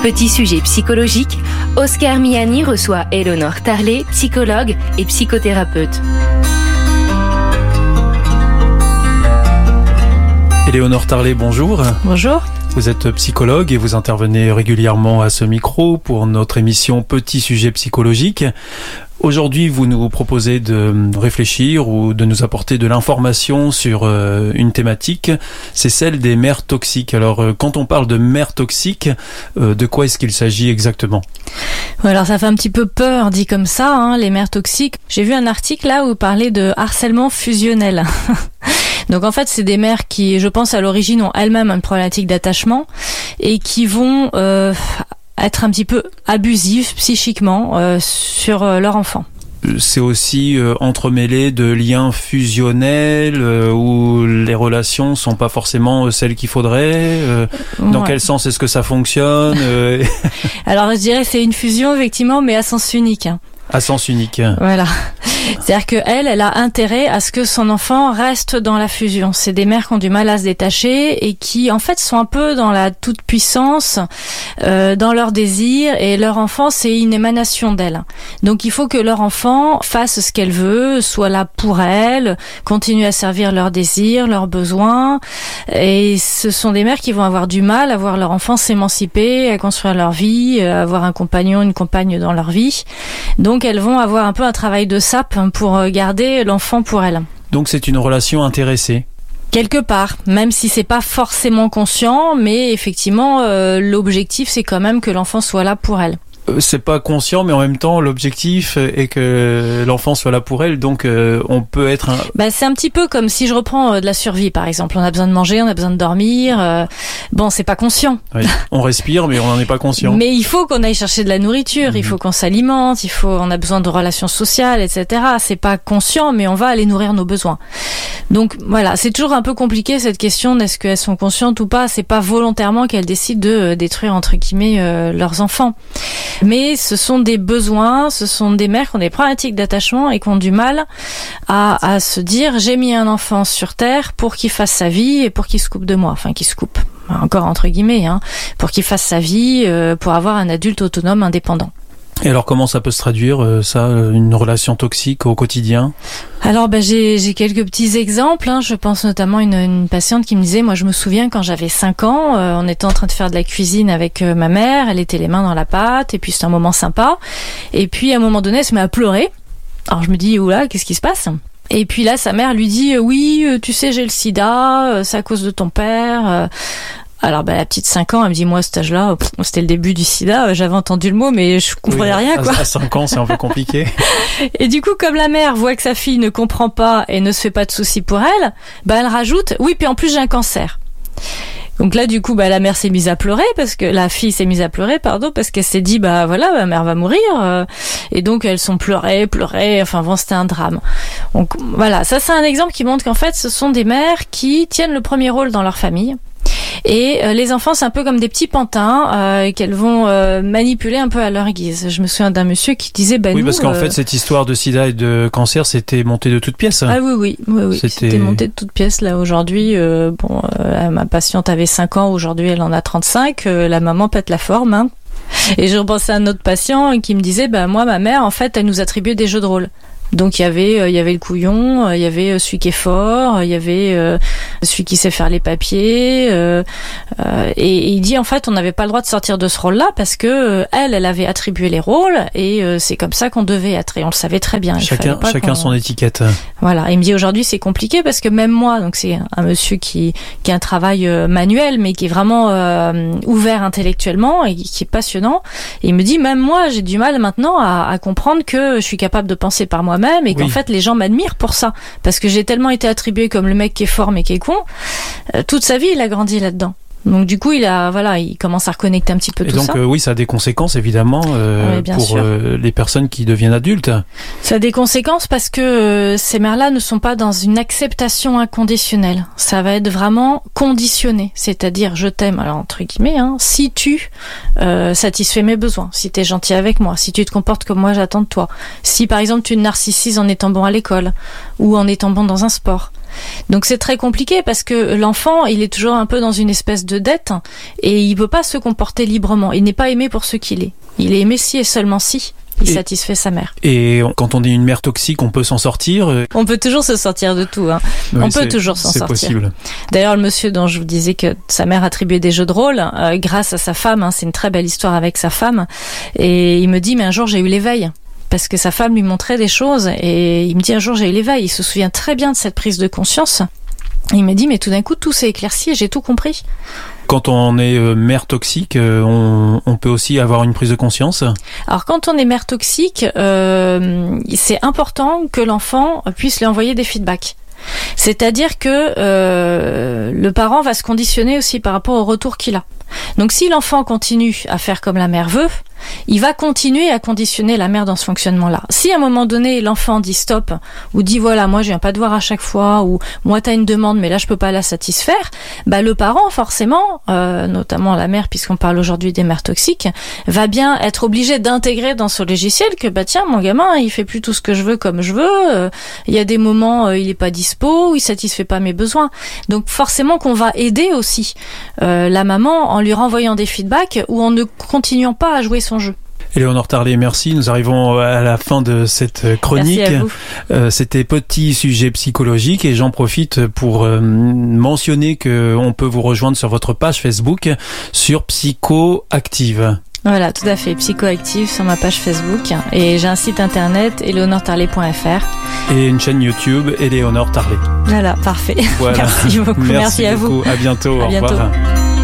Petit sujet psychologique, Oscar Miani reçoit Éléonore Tarlet, psychologue et psychothérapeute. Éléonore Tarlet, bonjour. Bonjour. Vous êtes psychologue et vous intervenez régulièrement à ce micro pour notre émission Petit sujet psychologique. Aujourd'hui, vous nous proposez de réfléchir ou de nous apporter de l'information sur une thématique, c'est celle des mères toxiques. Alors, quand on parle de mères toxiques, de quoi est-ce qu'il s'agit exactement ? Alors, ça fait un petit peu peur dit comme ça, les mères toxiques. J'ai vu un article là où vous parlez de harcèlement fusionnel. Donc en fait, c'est des mères qui, je pense, à l'origine ont elles-mêmes une problématique d'attachement et qui vont être un petit peu abusives psychiquement sur leur enfant. C'est aussi entremêlé de liens fusionnels où les relations sont pas forcément celles qu'il faudrait. Dans quel sens est-ce que ça fonctionne Alors je dirais c'est une fusion effectivement, mais à sens unique. À sens unique. Voilà. C'est-à-dire qu'elle a intérêt à ce que son enfant reste dans la fusion. C'est des mères qui ont du mal à se détacher et qui, en fait, sont un peu dans la toute-puissance, dans leur désir, et leur enfant, c'est une émanation d'elle. Donc, il faut que leur enfant fasse ce qu'elle veut, soit là pour elle, continue à servir leurs désirs, leurs besoins. Et ce sont des mères qui vont avoir du mal à voir leur enfant s'émanciper, à construire leur vie, à avoir un compagnon, une compagne dans leur vie. Donc, elles vont avoir un peu un travail de sape pour garder l'enfant pour elle. Donc c'est une relation intéressée. Quelque part, même si c'est pas forcément conscient, mais effectivement l'objectif c'est quand même que l'enfant soit là pour elle. C'est pas conscient, mais en même temps, l'objectif est que l'enfant soit là pour elle, donc on peut être c'est un petit peu comme si je reprends de la survie, par exemple. On a besoin de manger, on a besoin de dormir. C'est pas conscient. Oui. On respire, mais on n'en est pas conscient. Mais il faut qu'on aille chercher de la nourriture, il faut qu'on s'alimente, on a besoin de relations sociales, etc. C'est pas conscient, mais on va aller nourrir nos besoins. Donc voilà, c'est toujours un peu compliqué cette question d'est-ce qu'elles sont conscientes ou pas. C'est pas volontairement qu'elles décident de détruire entre guillemets leurs enfants. Mais ce sont des besoins, ce sont des mères qui ont des problématiques d'attachement et qui ont du mal à se dire j'ai mis un enfant sur terre pour qu'il fasse sa vie et pour qu'il se coupe de moi. Enfin, qu'il se coupe, encore entre guillemets, pour qu'il fasse sa vie, pour avoir un adulte autonome, indépendant. Et alors comment ça peut se traduire, une relation toxique au quotidien ? Alors j'ai quelques petits exemples. Je pense notamment à une patiente qui me disait, moi je me souviens quand j'avais 5 ans, on était en train de faire de la cuisine avec ma mère, elle était les mains dans la pâte, et puis c'était un moment sympa. Et puis à un moment donné, elle se met à pleurer. Alors je me dis, oula, qu'est-ce qui se passe ? Et puis là, sa mère lui dit, oui, tu sais, j'ai le sida, c'est à cause de ton père. Alors la petite 5 ans, elle me dit, moi à cet âge-là, c'était le début du sida, j'avais entendu le mot mais je comprenais rien quoi. À 5 ans, c'est un peu compliqué. Et du coup, comme la mère voit que sa fille ne comprend pas et ne se fait pas de soucis pour elle, elle rajoute, oui, puis en plus j'ai un cancer. Donc là, du coup, la mère s'est mise à pleurer la fille s'est mise à pleurer, parce qu'elle s'est dit, ma mère va mourir. Et donc, elles sont pleurées. Enfin bon, c'était un drame. Donc voilà, ça c'est un exemple qui montre qu'en fait, ce sont des mères qui tiennent le premier rôle dans leur famille. Et les enfants, c'est un peu comme des petits pantins qu'elles vont manipuler un peu à leur guise. Je me souviens d'un monsieur qui disait oui, parce qu'en fait, cette histoire de sida et de cancer, c'était monté de toutes pièces. Ah oui. C'était monté de toutes pièces. Là, aujourd'hui, ma patiente avait 5 ans, aujourd'hui, elle en a 35. La maman pète la forme. Et je repensais à un autre patient qui me disait, moi, ma mère, en fait, elle nous attribuait des jeux de rôle. Donc il y avait le couillon, il y avait celui qui est fort, il y avait celui qui sait faire les papiers, et il dit en fait on n'avait pas le droit de sortir de ce rôle-là parce que elle avait attribué les rôles et c'est comme ça qu'on devait être et on le savait très bien. Chacun son étiquette. Voilà, et il me dit aujourd'hui c'est compliqué parce que même moi, donc c'est un monsieur qui a un travail manuel mais qui est vraiment ouvert intellectuellement et qui est passionnant, et il me dit même moi j'ai du mal maintenant à comprendre que je suis capable de penser par moi-même et qu'en fait les gens m'admirent pour ça parce que j'ai tellement été attribué comme le mec qui est fort mais qui est con. Toute sa vie il a grandi là-dedans. Donc du coup, il commence à reconnecter un petit peu tout ça. Et donc oui, ça a des conséquences évidemment pour les personnes qui deviennent adultes. Ça a des conséquences parce que ces mères-là ne sont pas dans une acceptation inconditionnelle. Ça va être vraiment conditionné, c'est-à-dire je t'aime, alors entre guillemets, si tu satisfais mes besoins, si t'es gentil avec moi, si tu te comportes comme moi j'attends de toi, si par exemple tu te narcissises en étant bon à l'école ou en étant bon dans un sport. Donc c'est très compliqué parce que l'enfant, il est toujours un peu dans une espèce de dette et il peut pas se comporter librement. Il n'est pas aimé pour ce qu'il est. Il est aimé si et seulement si il satisfait sa mère. Et quand on est une mère toxique, on peut s'en sortir. On peut toujours se sortir de tout. Oui, on peut toujours s'en sortir. C'est possible. D'ailleurs, le monsieur dont je vous disais que sa mère attribuait des jeux de rôle, grâce à sa femme, c'est une très belle histoire avec sa femme. Et il me dit, mais un jour j'ai eu l'éveil. Parce que sa femme lui montrait des choses. Et il me dit, un jour j'ai eu l'éveil. Il se souvient très bien de cette prise de conscience. Et il me dit, mais tout d'un coup, tout s'est éclairci et j'ai tout compris. Quand on est mère toxique, on peut aussi avoir une prise de conscience. Alors quand on est mère toxique, c'est important que l'enfant puisse lui envoyer des feedbacks. C'est-à-dire que le parent va se conditionner aussi par rapport au retour qu'il a. Donc si l'enfant continue à faire comme la mère veut, il va continuer à conditionner la mère dans ce fonctionnement-là. Si à un moment donné l'enfant dit stop ou dit voilà moi je viens pas te voir à chaque fois ou moi t'as une demande mais là je peux pas la satisfaire, le parent forcément, notamment la mère puisqu'on parle aujourd'hui des mères toxiques, va bien être obligé d'intégrer dans son logiciel que tiens mon gamin il fait plus tout ce que je veux comme je veux, il y a des moments il est pas dispo, il satisfait pas mes besoins. Donc forcément qu'on va aider aussi la maman en lui renvoyant des feedbacks ou en ne continuant pas à jouer son jeu. Éléonore Tarlet, merci. Nous arrivons à la fin de cette chronique. Merci à vous. C'était Petit Sujet Psychologique et j'en profite pour mentionner qu'on peut vous rejoindre sur votre page Facebook sur Psychoactive. Voilà, tout à fait. Psychoactive sur ma page Facebook. Et j'ai un site internet, eleonoretarlet.fr. Et une chaîne YouTube, Éléonore Tarlet. Voilà, parfait. Voilà. Merci beaucoup. Merci à beaucoup. vous. À bientôt. À bientôt. Au revoir.